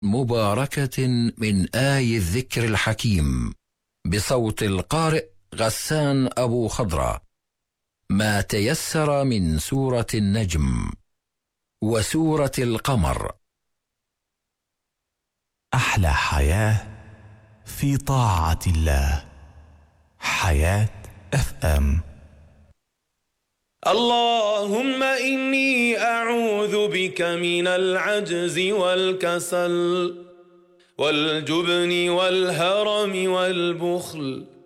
مباركة من آي الذكر الحكيم بصوت القارئ غسان أبو خضرة، ما تيسر من سورة النجم وسورة القمر. أحلى حياة في طاعة الله. حياة FM. اللهم إني أعوذ بك من العجز والكسل والجبن والهرم والبخل